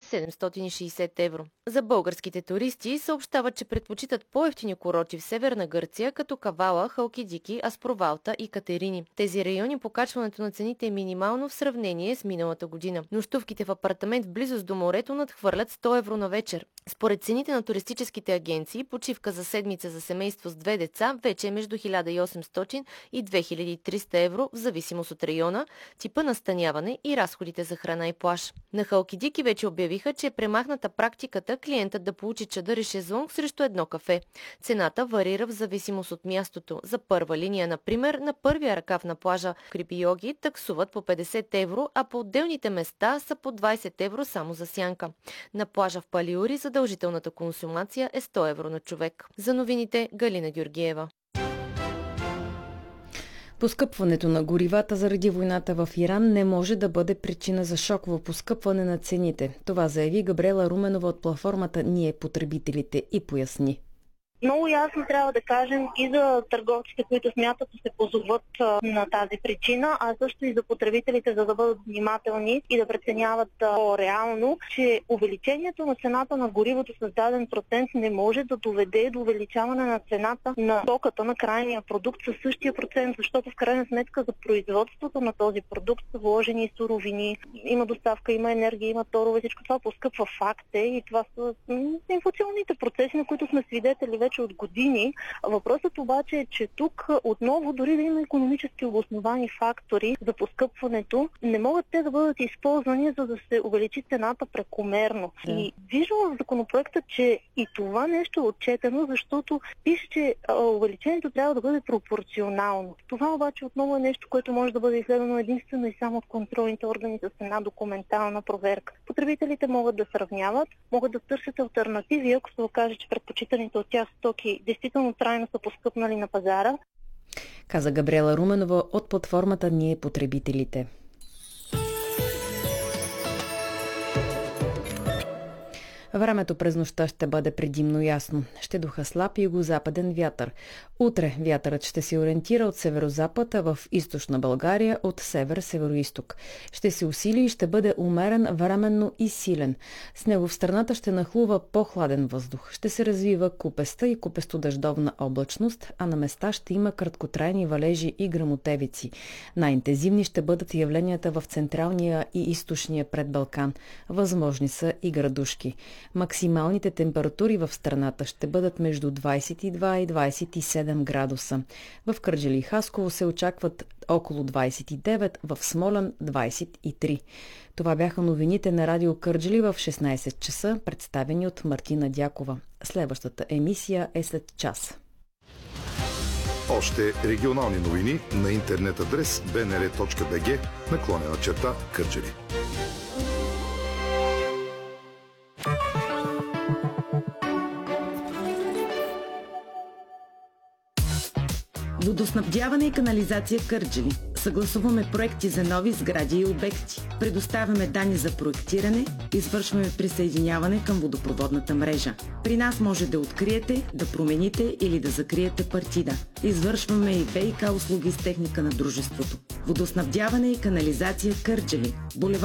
760 евро. За българските туристи съобщават, че предпочитат по-евтини курорти в Северна Гърция, като Кавала, Халкидики, Аспровалта и Катерини. Тези райони покачването на цените е минимално в сравнение с миналата година. Нощувките в апартамент в близост до морето надхвърлят 100 евро на вечер. Според цените на туристическите агенции, почивка за седмица за семейство с 2 деца вече е между 1800 и 2300 евро, в зависимост от района, типа настаняване и разходите за храна и плаж. На Халкидики вече обявиха, че е премахната практиката клиентът да получи чадър и шезлонг срещу едно кафе. Цената варира в зависимост от мястото. За първа линия, например, на първия ръкав на плажа Крипиоги таксуват по 50 евро, а по отделните места са по 20 евро само за сянка. На плажа в Палиури задължителната консумация е 100 евро на човек. За новините Галина Георгиева. Поскъпването на горивата заради войната в Иран не може да бъде причина за шоково поскъпване на цените. Това заяви Габриела Руменова от платформата Ние потребителите и поясни. Много ясно трябва да кажем и за търговците, които смятат да се позоват на тази причина, а също и за потребителите, за да бъдат внимателни и да преценяват по-реално, че увеличението на цената на горивото с даден процент не може да доведе до увеличаване на цената на стоката, на крайния продукт със същия процент, защото в крайна сметка за производството на този продукт са вложени и суровини, има доставка, има енергия, има торове, всичко това поскъпва факт и това са инфлационните процеси, на които сме свидетели вече от години. Въпросът обаче е, че тук отново, дори да има икономически обосновани фактори за поскъпването, не могат те да бъдат използвани, за да се увеличи цената прекомерно. Да. И виждам в законопроекта, че и това нещо е отчетено, защото пише, че увеличението трябва да бъде пропорционално. Това обаче отново е нещо, което може да бъде изследвано единствено и само от контролните органи с една документална проверка. Потребителите могат да сравняват, могат да търсят алтернативи, ако се окаже, че предпочитаните от тях стоки действително трайно са поскъпнали на пазара. Каза Габриела Руменова от платформата Ние потребителите. Времето през нощта ще бъде предимно ясно. Ще духа слаб югозападен вятър. Утре вятърът ще се ориентира от северозапад, а в източна България от север-североизток. Ще се усили и ще бъде умерен, временно и силен. С него в страната ще нахлува по-хладен въздух. Ще се развива купеста и купесто-дъждовна облачност, а на места ще има краткотрайни валежи и гръмотевици. Най-интензивни ще бъдат явленията в централния и източния предбалкан. Възможни са и градушки. Максималните температури в страната ще бъдат между 22 и 27 градуса. В Кърджали и Хасково се очакват около 29, в Смолян 23. Това бяха новините на Радио Кърджали в 16 часа, представени от Мартина Дякова. Следващата емисия е след час. Още регионални новини на интернет адрес bnr.bg/Кърджали. Водоснабдяване и канализация Кърджали. Съгласуваме проекти за нови сгради и обекти. Предоставяме данни за проектиране, извършваме присъединяване към водопроводната мрежа. При нас може да откриете, да промените или да закриете партида. Извършваме и ВиК услуги с техника на дружеството. Водоснабдяване и канализация Кърджали.